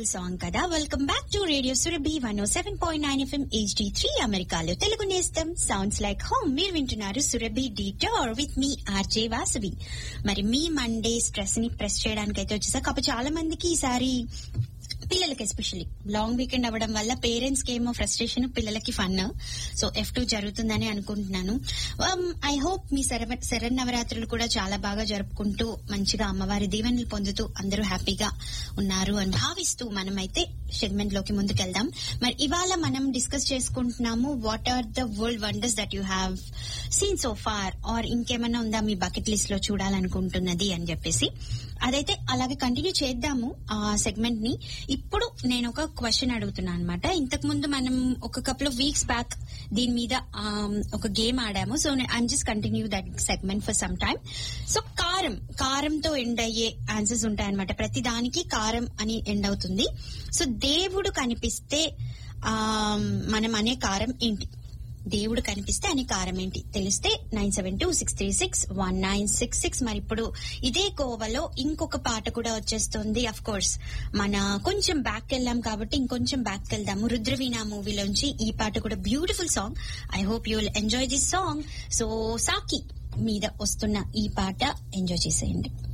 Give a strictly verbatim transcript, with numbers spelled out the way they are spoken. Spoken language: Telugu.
బ్యూటిఫుల్ సాంగ్ కదా. Welcome back to radio Surabhi one oh seven point nine FM HD three అమెరికాలో తెలుగు నేస్తం సౌండ్స్ లైక్ హోమ్. మీరు వింటున్నారు Surabhi detour with me RJ Vasavi. మరి మీ మండే స్ట్రెస్ ని ప్రెస్ చేయడానికి అయితే వచ్చేసా. కాబట్టి చాలా మందికి ఈసారి పిల్లలకి ఎస్పెషల్లీ లాంగ్ వీకెండ్ అవ్వడం వల్ల పేరెంట్స్ కి ఏమో ఫ్రస్ట్రేషన్, పిల్లలకి ఫన్. సో ఎఫ్ టూ జరుగుతుందని అనుకుంటున్నాను. ఐ హోప్ మీ శర శరన్నవరాత్రులు కూడా చాలా బాగా జరుపుకుంటూ మంచిగా అమ్మవారి దీవెనలు పొందుతూ అందరూ హ్యాపీగా ఉన్నారు అని భావిస్తూ మనమైతే సెగ్మెంట్ లోకి ముందుకెళ్దాం. మరి ఇవాళ మనం డిస్కస్ చేసుకుంటున్నాము what are the world wonders that you have seen so far, are ఇంకేమన్నా ఉందా మీ బకెట్ లిస్ట్ లో చూడాలనుకుంటున్నది అని చెప్పేసి. అదైతే అలాగే కంటిన్యూ చేద్దాము ఆ సెగ్మెంట్ ని. ఇప్పుడు నేను ఒక క్వశ్చన్ అడుగుతున్నాను అనమాట. ఇంతకు ముందు మనం ఒక కపుల్ ఆఫ్ వీక్స్ బ్యాక్ దీని మీద ఒక గేమ్ ఆడాము. So I'm just continue that segment for some time. So కారం, కారంతో ఎండ్ అయ్యే ఆన్సర్స్ ఉంటాయన్నమాట. ప్రతి దానికి కారం అని ఎండ్ అవుతుంది. సో దేవుడు కనిపిస్తే ఆ మనం అనే కారం ఏంటి? దేవుడు కనిపిస్తే అనే కారం ఏంటి తెలిస్తే nine seven two six three six one nine six six. మరి ఇప్పుడు ఇదే కోవలో ఇంకొక పాట కూడా వచ్చేస్తుంది. అఫ్ కోర్స్ మన కొంచెం బ్యాక్ వెళ్ళాం కాబట్టి ఇంకొంచెం బ్యాక్ వెళ్దాము. రుద్రవీణ మూవీలోంచి ఈ పాట కూడా beautiful song. I hope you will enjoy this song. So సాకి మీద వస్తున్న ఈ పాట ఎంజాయ్ చేసేయండి.